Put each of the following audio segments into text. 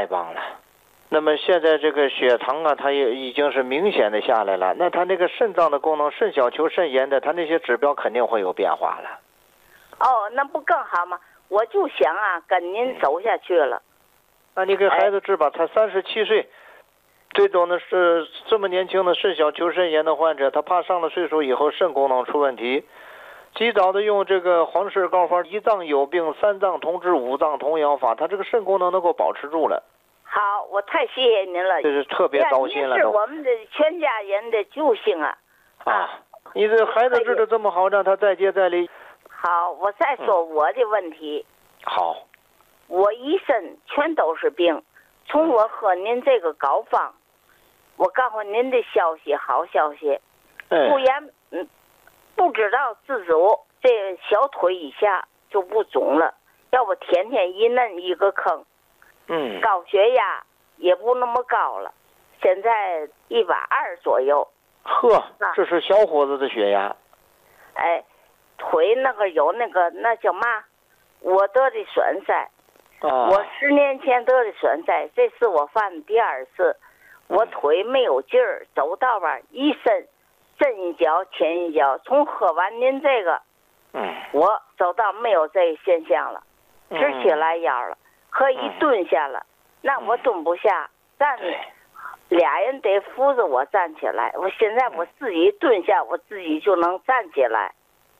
太棒了。那么现在这个血糖啊，它也已经是明显的下来了。那它那个肾脏的功能，肾小球、肾炎的，它那些指标肯定会有变化了。 哦，那不更好吗？我就想啊，跟您走下去了。 那你给孩子治吧，才37岁，这种的是这么年轻的肾小球肾炎的患者，他怕上了岁数以后肾功能出问题，及早的用这个黄氏膏方，一脏有病，三脏同治，五脏同养法，他这个肾功能能够保持住了。 好，我太谢谢您了， 这是特别糟心了。 您是我们的全家人的救星啊！ 你这孩子治的这么好，让他再接再厉。 好，我再说我的问题。 好， 我一身全都是病，从我喝您这个膏方，我告诉您的消息，好消息，不然不知道自主，这小腿以下就不肿了，要不天天一嫩一个坑。高血压也不那么高了，现在120左右。 呵，这是小伙子的血压。 哎，腿那个有那叫嘛？我得的栓塞。我10年前得的栓塞，这是我犯的第2次。我腿没有劲儿，走道吧一伸一脚前一脚。从喝完您这个，我走道没有这个现象了，直起来腰了。可以蹲下了，那我蹲不下，站俩人得扶着我站起来。我现在我自己蹲下，我自己就能站起来。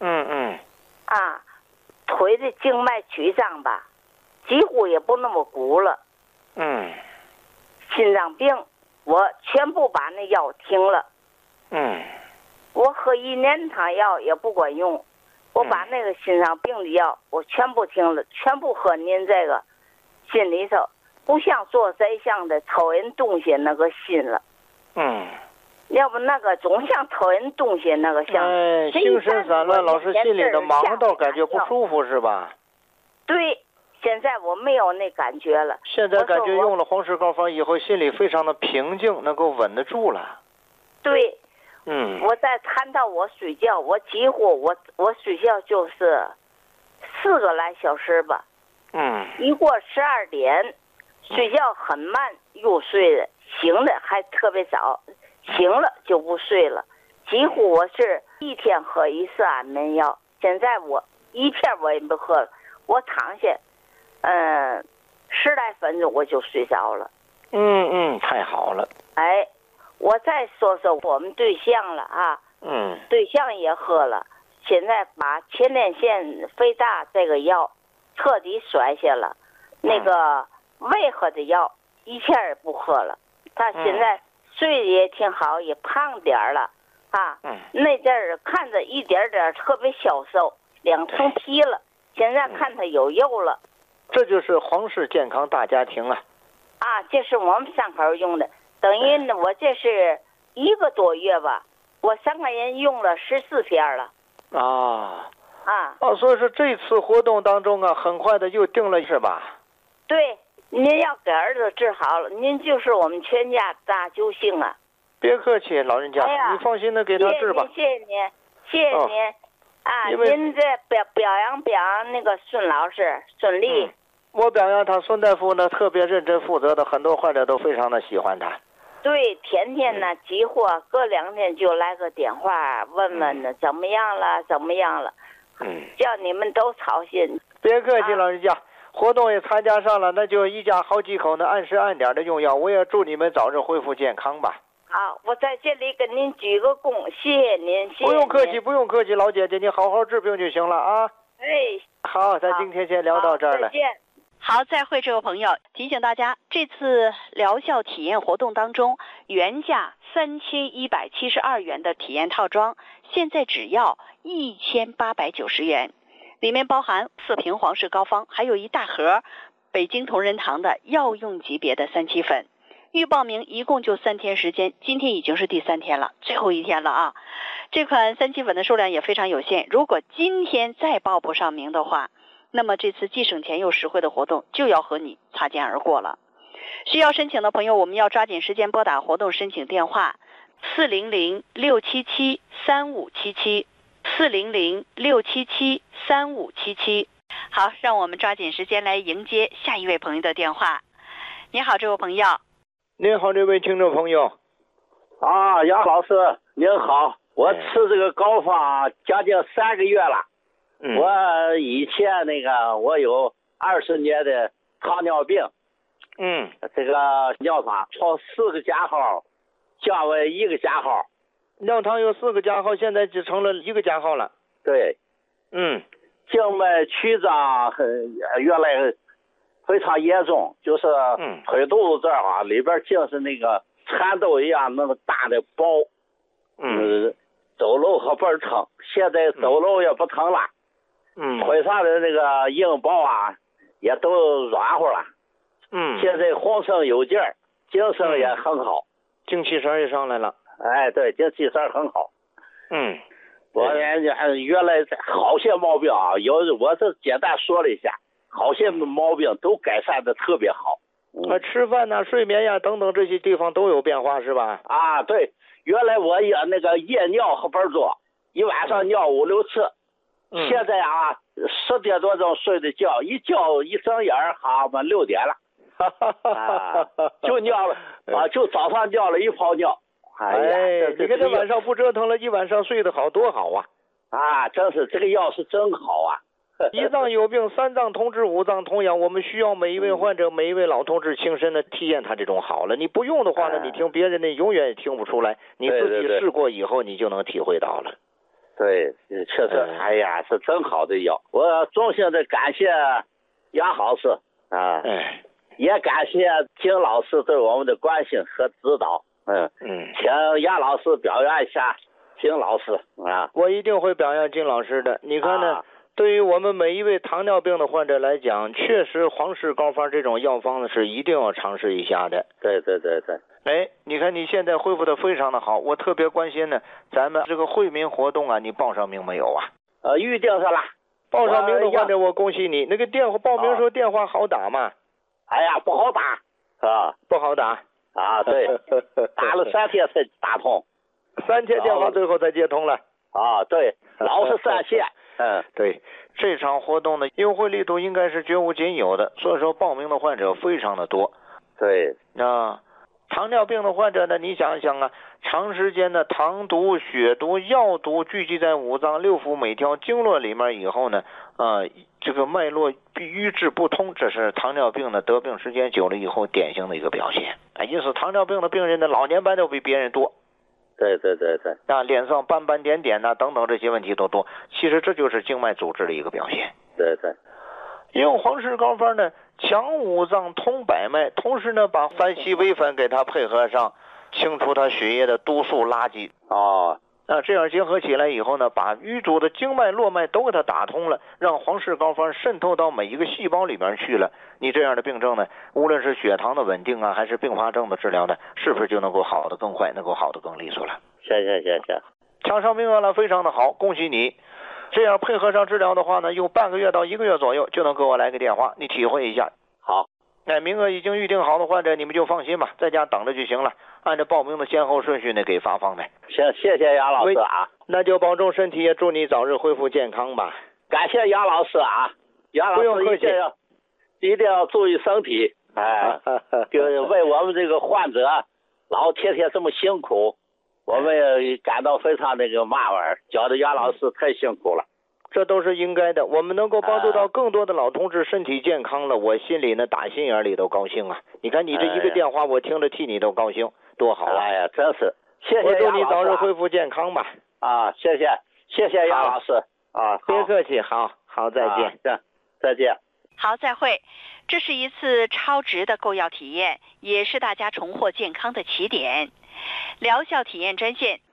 腿的静脉曲张吧，几乎也不那么鼓了。心脏病，我全部把那药停了。我喝1年汤药也不管用，我把那个心脏病的药我全部停了，全部喝您这个。心里头不像做贼像的偷人东西那个心了，要不那个总像偷人东西那个像。 精神散乱，老是心里的忙到感觉不舒服是吧？ 对，现在我没有那感觉了。 现在感觉用了黄氏膏方以后，心里非常的平静，能够稳得住了。 对，我在谈到我睡觉，我几乎我睡觉就是4个来小时吧。一过12点，睡觉很慢，入睡了，醒了还特别早，醒了就不睡了。几乎我是1天喝1次安眠药，现在我1片我也不喝了，我躺下，10来分钟我就睡着了。 太好了。 哎，我再说说我们对象了啊。对象也喝了，现在把前列腺肥大这个药彻底甩下了，那个胃喝的药1片也不喝了。他现在睡得也挺好，也胖点了啊。那阵儿看着一点点特别消瘦，2层皮了，现在看他有肉了。 这就是黄氏健康大家庭啊。 这是我们3口用的，等于我这是1个多月吧，我3个人用了14片了。 所以说这次活动当中啊，很快的又定了是吧？ 对，您要给儿子治好了，您就是我们全家大救星啊！ 别客气，老人家，你放心的给他治吧。 谢谢您，谢谢您。您这表扬那个孙老师孙俪。 我表扬他，孙大夫呢特别认真负责的，很多患者都非常的喜欢他。 对，天天呢几乎隔2天就来个电话问问呢怎么样了。叫你们都操心。 别客气，老人家，活动也参加上了，那就一家好几口呢，按时按点的用药。我也祝你们早日恢复健康吧。 好，我在这里跟您鞠个躬，谢谢您。 不用客气，不用客气，老姐姐，你好好治病就行了啊。好，咱今天先聊到这儿了。 再见。 好，再会，这位朋友，提醒大家，这次疗效体验活动当中，原价3172元的体验套装，现在只要1890元，里面包含4瓶黄氏膏方，还有一大盒北京同仁堂的药用级别的3七粉。预报名一共就3天时间，今天已经是第3天了，最后1天了啊！这款3七粉的数量也非常有限，如果今天再报不上名的话，那么这次既省钱又实惠的活动就要和你擦肩而过了。需要申请的朋友，我们要抓紧时间拨打活动申请电话400-677-3577 400-677-3577。好，让我们抓紧时间来迎接下一位朋友的电话。 你好，这位朋友。 您好，这位听众朋友。 啊，杨老师您好，我吃这个膏方将近3个月了。我以前我有20年的糖尿病。这个尿糖从4个加号降为1个加号。 尿糖有4个加号，现在只成了1个加号了。 对。静脉曲张原来非常严重，就是腿肚子这儿里边竟是那个蚕豆一样那么大的包。走路可倍儿疼，现在走路也不疼了。腿上的那个硬包也都软和了。现在浑身有劲儿，精神也很好， 精气神也上来了。 哎，对，精气神很好。我原来好些毛病我这简单说了一下，好些毛病都改善的特别好。 吃饭呐、睡眠呀等等这些地方都有变化是吧？ 对，原来我也夜尿可倍儿多，一晚上尿5、6次。现在10点多钟睡的觉，一睁眼6点了。就尿了就早上尿了1泡尿。你看这晚上不折腾了，一晚上睡得好多好啊！ 真是这个药是真好啊！ 1脏有病，3脏通治，5脏通养。我们需要每一位患者、每一位老同志亲身的体验他这种好了。你不用的话呢，你听别人的永远也听不出来。你自己试过以后，你就能体会到了。 对，确实，是真好的药。我衷心的感谢杨老师也感谢金老师对我们的关心和指导。请杨老师表扬一下金老师我一定会表扬金老师的。你看呢，对于我们每一位糖尿病的患者来讲，确实黄氏膏方这种药方呢是一定要尝试一下的。 对。 你看你现在恢复的非常的好，我特别关心呢，咱们这个惠民活动你报上名没有预定上了。 报上名的患者我恭喜你。那个报名时候电话好打吗？ 不好打不好打对，打了3天才打通 ，3天电话最后才接通了。 对，老是占线。 对，这场活动的优惠力度应该是绝无仅有的，所以说报名的患者非常的多。 对， 糖尿病的患者呢，你想想长时间的糖毒、血毒、药毒聚集在5脏6腑每条经络里面以后呢，这个脉络瘀滞不通，这是糖尿病的得病时间久了以后典型的一个表现。因此糖尿病的病人的老年斑都比别人多。 对。 脸上斑斑点点等等这些问题都多，其实这就是静脉阻滞的一个表现。 对。 用黄氏膏方呢，强5脏通百脉，同时呢把3烯微粉给它配合上，清除它血液的毒素垃圾。这样结合起来以后呢，把瘀阻的经脉络脉都给它打通了，让黄氏膏方渗透到每一个细胞里面去了。你这样的病症呢，无论是血糖的稳定还是并发症的治疗呢，是不是就能够好得更快，能够好得更利索了？ 行。 抢上名额了，非常的好，恭喜你。这样配合上治疗的话呢，用半个月到1个月左右就能给我来个电话，你体会一下。 好。 名额已经预定好的患者，你们就放心吧，在家等着就行了，按照报名的先后顺序呢给发放呗。 行，谢谢杨老师那就保重身体，也祝你早日恢复健康吧。 感谢杨老师杨老师一定要注意身体。就是为我们这个患者天天这么辛苦，我们也感到非常纳闷，觉得杨老师太辛苦了。 这都是应该的，我们能够帮助到更多的老同志身体健康了，我心里呢打心眼里都高兴你看你这一个电话，我听着替你都高兴，多好真是谢谢我祝你早日恢复健康吧。 谢谢杨老师别客气，好，再见。 再见。 好，再会。这是一次超值的购药体验，也是大家重获健康的起点。疗效体验专线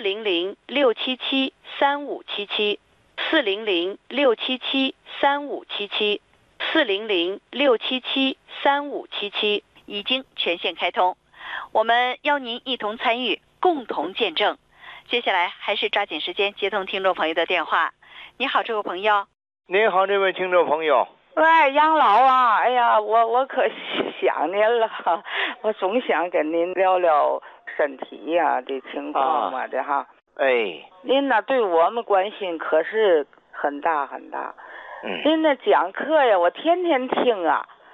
400-677-3577。400-677-3577 400-677-3577已经全线开通，我们邀您一同参与，共同见证。接下来还是抓紧时间接通听众朋友的电话。你好，这位朋友。 您好，这位听众朋友。 喂，杨老哎呀，我可想您了，我总想跟您聊聊身体这情况嘛您呢对我们关心可是很大很大。您那讲课呀，我天天听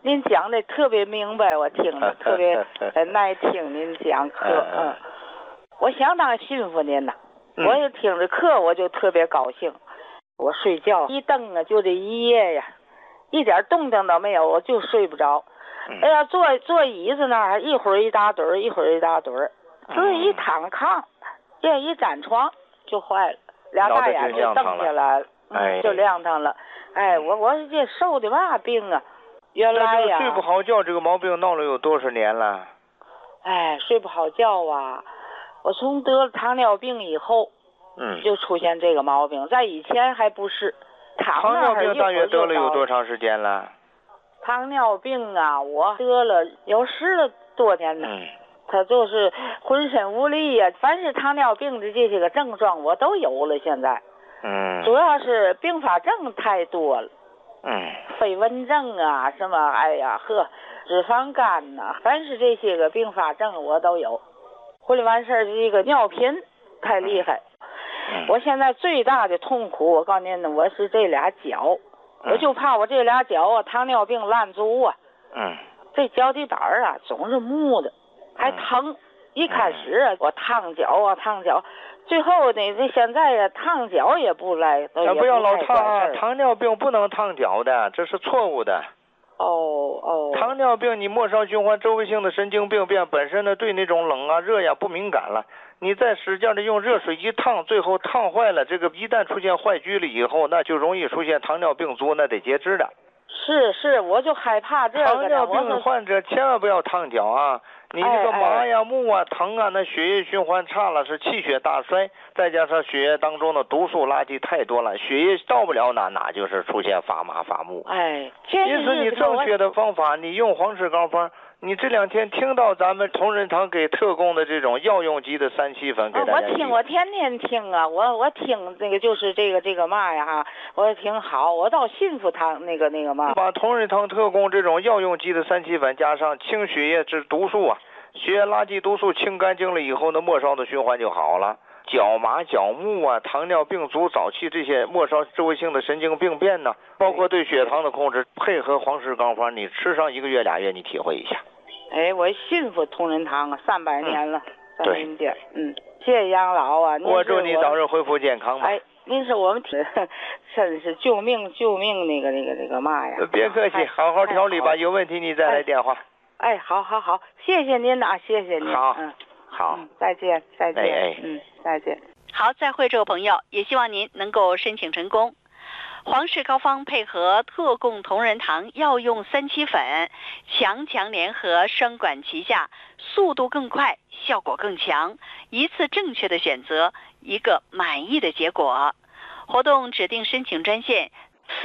您讲的特别明白，我听着特别耐听您讲课。我相当信服您呐。我也听着课我就特别高兴。我睡觉一蹬啊就这一夜呀，一点动静都没有，我就睡不着。哎呀，坐椅子那儿一会儿一大堆儿，一会儿一大堆儿，所以一躺炕，这一沾床就坏了，俩大眼就瞪下来了，就亮堂了。哎，我这受的嘛病啊？原来呀， 睡不好觉这个毛病闹了有多少年了？ 哎，睡不好觉啊！我从得了糖尿病以后，就出现这个毛病，在以前还不是。 糖尿病大约得了有多长时间了？ 糖尿病啊，我得了有10多年了。他就是浑身无力呀，凡是糖尿病的这些个症状我都有了。现在，主要是并发症太多了。飞蚊症啊，什么哎呀呵，脂肪肝呐，凡是这些个并发症我都有。后来完事儿，这个尿频太厉害。我现在最大的痛苦，我告诉您呢，我是这俩脚，我就怕我这俩脚啊，糖尿病烂足啊。这脚底板啊总是木的，还疼。一开始啊，我烫脚，最后呢，现在呀，烫脚也不来。 咱不要老烫啊！糖尿病不能烫脚的，这是错误的。糖尿病你末梢循环周围性的神经病变本身呢，对那种冷啊热呀不敏感了。你再使劲的用热水一烫，最后烫坏了，这个一旦出现坏疽了以后，那就容易出现糖尿病足，那得截肢的。 是，我就害怕这个。 糖尿病患者千万不要烫脚啊！你这个麻呀、木啊、疼啊，那血液循环差了，是气血大衰，再加上血液当中的毒素垃圾太多了，血液到不了哪就是出现发麻发木。因此你正确的方法，你用黄氏膏方。你这2天听到咱们同仁堂给特供的这种药用级的3七粉给大家我天天听啊，我听那个就是这个嘛呀哈，我挺好，我倒信服他那个嘛。 把同仁堂特供这种药用级的3七粉加上清血液治毒素啊，血液垃圾毒素清干净了以后呢，末梢的循环就好了。脚麻、脚木啊、糖尿病足、早期这些末梢周围性的神经病变呢，包括对血糖的控制，配合黄氏膏方，你吃上1个月、2月，你体会一下。 我信服同仁堂啊，300年了，在您家。谢谢杨老啊， 我祝你早日恢复健康吧。 您是我们真是救命那个嘛呀！ 别客气，好好调理吧，有问题你再来电话。 好，谢谢您啊，谢谢您。 好， 再见。再见。 好，再会，这位朋友，也希望您能够申请成功。黄氏膏方配合特供同仁堂药用3七粉，强联合，双管齐下，速度更快，效果更强，一次正确的选择，一个满意的结果。活动指定申请专线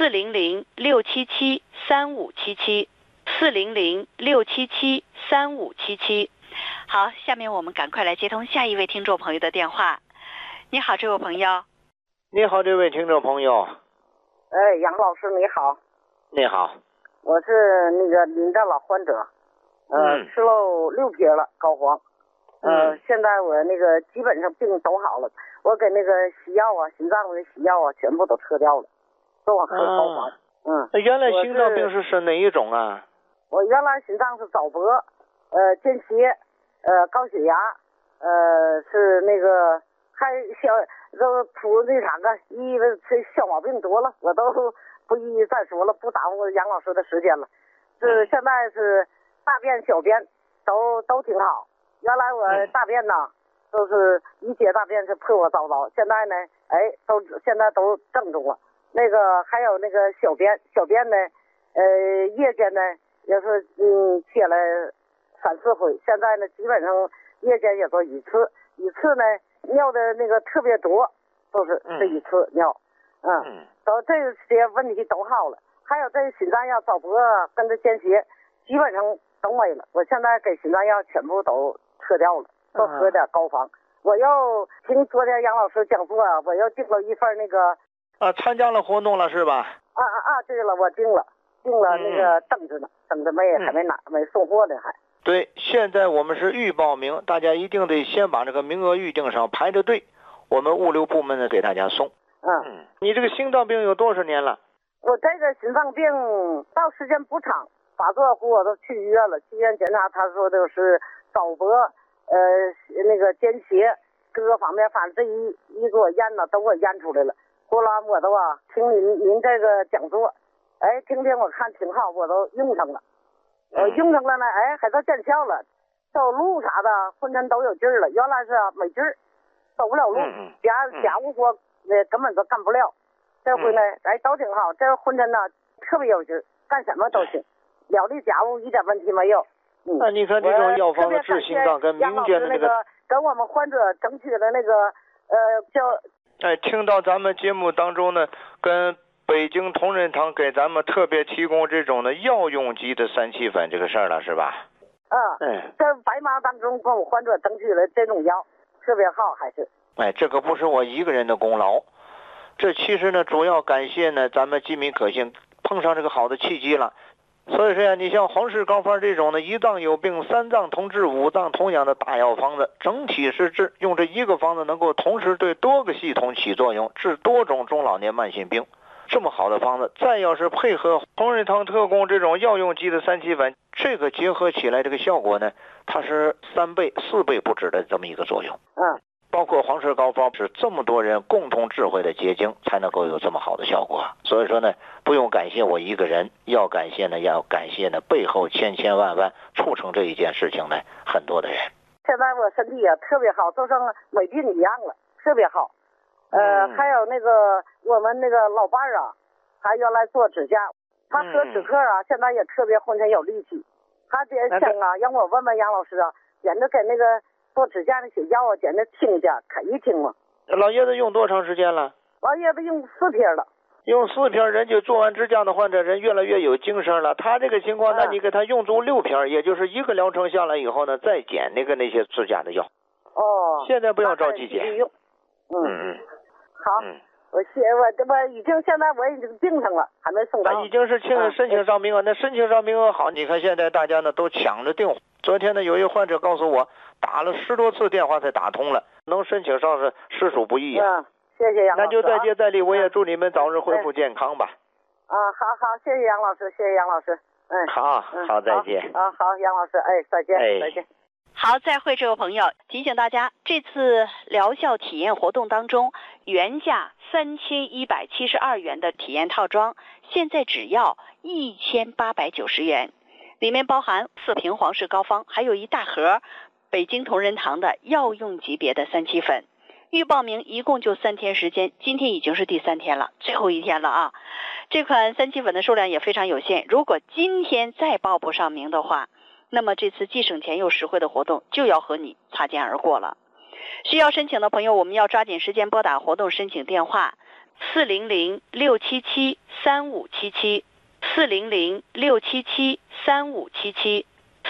400-677-3577 400-677-3577。好，下面我们赶快来接通下一位听众朋友的电话。你好，这位朋友。 你好，这位听众朋友。 杨老师你好。 你好。 我是那个您的老患者，吃了6撇了膏黄，现在我那个基本上病都好了，我给那个西药啊，心脏的西药啊，全部都撤掉了，都我喝膏黄。 原来心脏病是哪一种啊？ 我原来心脏是早搏，间歇，高血压，是那个还都出那啥个，这小毛病多了，我都不一一再说了，不耽误杨老师的时间了。现在是大便小便都挺好，原来我大便呢都是一接大便是破破糟糟，现在呢现在都正中了。那个还有那个小便呢，夜间呢也是切了3、4回，现在呢基本上夜间也做一次呢尿的那个特别多，都是这一次尿，都这些问题都好了。还有这心脏药早搏跟着间歇基本上都没了，我现在给心脏药全部都撤掉了，都喝点膏方。我又听昨天杨老师讲座啊，我又订了一份那个参加了活动了是吧？ 对了，我订了那个等着呢，等着还没送货呢还。 对，现在我们是预报名，大家一定得先把这个名额预定上，排着队，我们物流部门呢给大家送。你这个心脏病有多少年了？ 我这个心脏病到时间不长， 发作后我都去医院了，去医院检查，他说的是早搏，那个间歇各个方面，反正这一给我验呢，都给我验出来了。后来我都听您这个讲座，听我看挺好，我都用上了。用上了呢，还都见效了，走路啥的浑身都有劲儿了。原来是没劲儿，走不了路，家务活根本都干不了。这回呢，都挺好，这浑身呢特别有劲儿，干什么都行，料理家务一点问题没有。 那你看这种药方的治心脏跟民间的那个跟我们患者争取的那个叫听到咱们节目当中呢，跟北京同仁堂给咱们特别提供这种的药用级的3七粉这个事儿了，是吧？ 在白忙当中跟我患者争取了这种药，特别好，还是。 这个不是我一个人的功劳，这其实呢，主要感谢呢咱们金民可信碰上这个好的契机了。所以说呀，你像黄氏高方这种的1脏有病3脏同治5脏同养的大药方子，整体是用这一个方子能够同时对多个系统起作用，治多种中老年慢性病。这么好的方子，再要是配合同仁堂特供这种药用级的3七粉，这个结合起来这个效果呢，它是3倍4倍不止的这么一个作用。包括黄氏膏方是这么多人共同智慧的结晶，才能够有这么好的效果。所以说呢，不用感谢我一个人，要感谢呢背后千千万万促成这一件事情呢很多的人。 现在我身体也特别好，都像没病一样了，特别好。还有那个我们那个老伴儿他原来做指甲，他喝止咳现在也特别浑身有力气。他也想让我问问杨老师简直给那个做指甲的写药简直听去可以听吗？ 老爷子用多长时间了？ 老爷子用4片了。 用4片，人就做完指甲的患者人越来越有精神了。他这个情况，那你给他用足6片，也就是一个疗程下来以后呢，再减那些指甲的药。现在不要着急减。 好，我已经现在我已经订上了，还没送到。 已经是申请上名额，那申请上名额好，你看现在大家呢都抢着订。昨天呢，有一个患者告诉我，打了10多次电话才打通了，能申请上是实属不易谢谢杨老师。 那就再接再厉，我也祝你们早日恢复健康吧。 好，谢谢杨老师，谢谢杨老师。 好，再见。 好，杨老师，再见，再见。 好，再会，这位朋友，提醒大家，这次疗效体验活动当中，原价3172元的体验套装，现在只要1890元，里面包含4瓶黄氏膏方，还有一大盒北京同仁堂的药用级别的3七粉。预报名一共就3天时间，今天已经是第3天了，最后一天了这款3七粉的数量也非常有限，如果今天再报不上名的话，那么这次既省钱又实惠的活动就要和你擦肩而过了。需要申请的朋友，我们要抓紧时间拨打活动申请电话400-677-3577 400-677-3577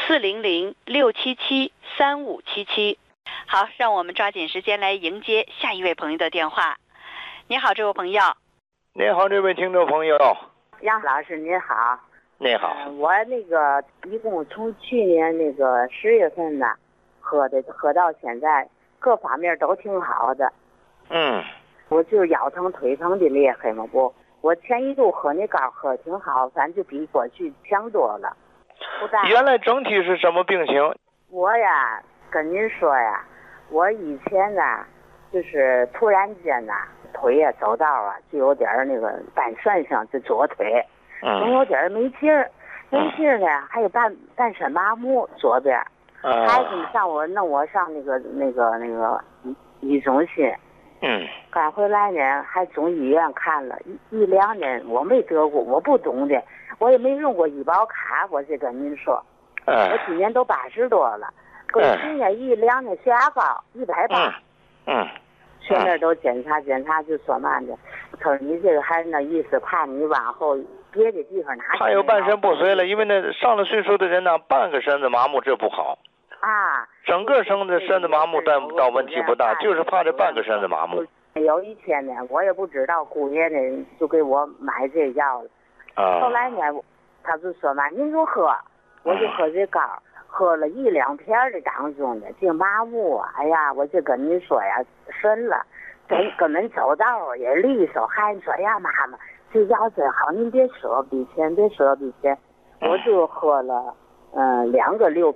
400-677-3577。好，让我们抓紧时间来迎接下一位朋友的电话。你好，这位朋友。 你好，这位听众朋友。 杨老师您好。 你好。 我那个一共从去年那个10月份呢喝到现在，各方面都挺好的。我就是腰疼腿疼的厉害嘛不，我前一度喝那膏喝挺好，反正就比过去强多了。 原来整体是什么病情？ 我呀跟您说呀，我以前呢就是突然间呢腿呀走道就有点那个半扇上，就左腿总有点没劲儿，没劲儿呢还有半身麻木左边。孩子上我弄我上那个医中心。赶回来呢还中医院看了一2年，我没得过，我不懂的，我也没用过医保卡，我就跟您说。我今年都80多了，过去年1、2年血压高180。去那儿都检查就说嘛的，他说你这个还是那意思，怕你往后别的地方拿。 还有半身不遂了，因为那上了岁数的人呢，半个身子麻木，这不好。整个身子麻木倒问题不大，就是怕这半个身子麻木。 有一天呢，我也不知道，姑爷呢就给我买这药了。后来呢，他就说嘛，您就喝，我就喝这膏，喝了1、2片的当中的这麻木，哎呀，我就跟你说呀，神了，根本走道也利索。孩子说呀，妈妈，这药真好，您别舍笔钱，别舍笔钱。 我就喝了2个6